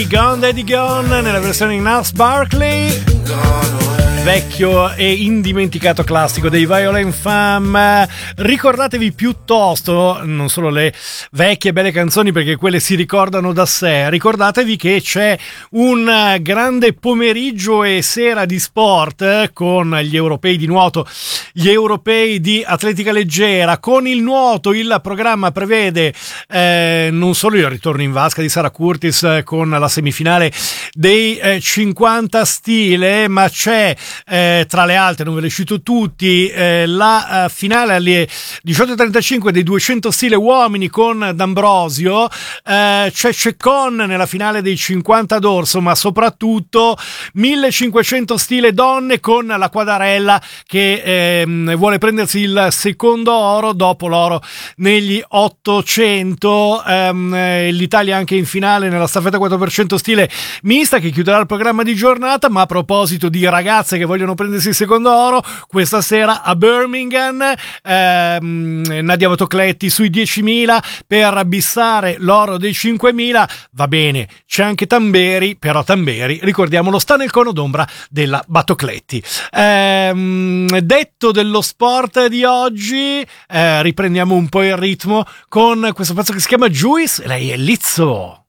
Gone Daddy Gone nella versione in Gnarls Barkley, vecchio e indimenticato classico dei Violent Femmes. Ricordatevi piuttosto non solo le vecchie belle canzoni, perché quelle si ricordano da sé, ricordatevi che c'è un grande pomeriggio e sera di sport con gli europei di nuoto, gli europei di atletica leggera. Con il nuoto il programma prevede non solo il ritorno in vasca di Sara Curtis con la semifinale dei 50 stile, ma c'è tra le altre, non ve le cito tutti, la finale alle 18.35 dei 200 stile uomini con D'Ambrosio, c'è Ceccon nella finale dei 50 dorso, ma soprattutto 1500 stile donne con la Quadarella che vuole prendersi il secondo oro dopo l'oro negli 800. L'Italia anche in finale nella staffetta 4% stile mista che chiuderà il programma di giornata. Ma a proposito di ragazze che vogliono prendersi il secondo oro, questa sera a Birmingham Nadia Batocletti sui 10.000 per bissare l'oro dei 5.000. Va bene, c'è anche Tamberi, però Tamberi, ricordiamolo, sta nel cono d'ombra della Batocletti. Detto dello sport di oggi, riprendiamo un po' il ritmo con questo pezzo che si chiama Juice, lei è Lizzo.